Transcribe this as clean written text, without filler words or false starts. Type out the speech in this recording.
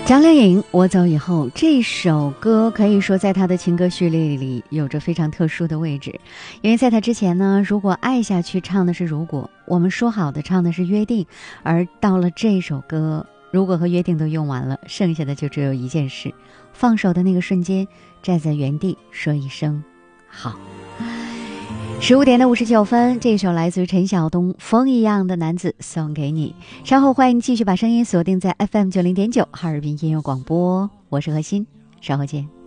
张靓颖《我走以后》这首歌可以说在她的情歌序列里有着非常特殊的位置，因为在她之前呢，如果爱下去唱的是如果，我们说好的唱的是约定，而到了这首歌，如果和约定都用完了，剩下的就只有一件事，放手的那个瞬间，站在原地说一声好。15:59，这首来自于陈晓东《风一样的男子》送给你。稍后欢迎继续把声音锁定在 FM90.9 哈尔滨音乐广播，我是何欣，稍后见。